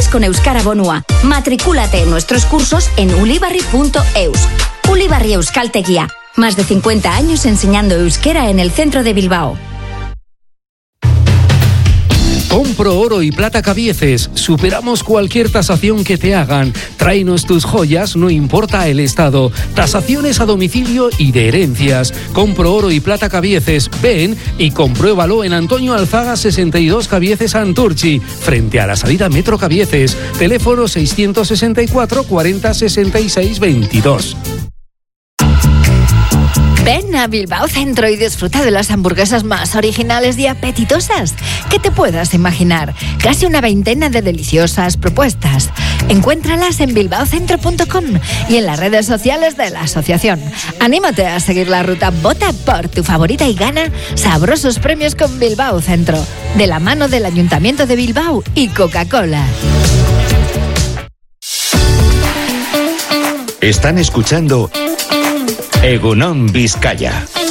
gratis con Euskara Bonua. Matricúlate en nuestros cursos en ulibarri.eus. Ulibarri Euskaltegia. Más de 50 años enseñando euskera en el centro de Bilbao. Compro Oro y Plata Cabieces. Superamos cualquier tasación que te hagan. Tráenos tus joyas, no importa el estado. Tasaciones a domicilio y de herencias. Compro Oro y Plata Cabieces. Ven y compruébalo en Antonio Alzaga 62 Cabieces Santurchi, frente a la salida Metro Cabieces. Teléfono 664 40 66 22. Ven a Bilbao Centro y disfruta de las hamburguesas más originales y apetitosas que te puedas imaginar. Casi una veintena de deliciosas propuestas. Encuéntralas en bilbaocentro.com y en las redes sociales de la asociación. Anímate a seguir la ruta, vota por tu favorita y gana sabrosos premios con Bilbao Centro, de la mano del Ayuntamiento de Bilbao y Coca-Cola. Están escuchando Egunon Vizcaya.